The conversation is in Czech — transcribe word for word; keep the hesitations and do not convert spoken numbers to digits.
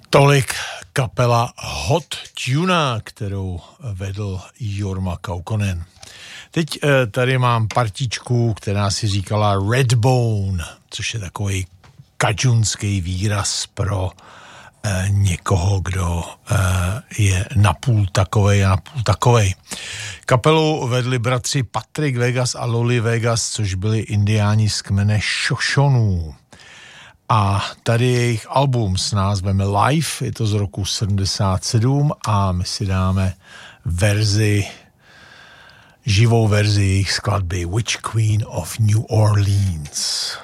Tolik kapela Hot Tuna, kterou vedl Jorma Kaukonen. Teď tady mám partičku, která si říkala Redbone, což je takový kadžunský výraz pro eh, někoho, kdo eh, je napůl takovej a napůl takovej. Kapelu vedli bratři Patrick Vegas a Loli Vegas, což byli indiáni z kmene Shoshonů. A tady je jejich album s názvem Live, je to z roku sedmdesát sedm a my si dáme verzi, živou verzi jejich skladby Witch Queen of New Orleans.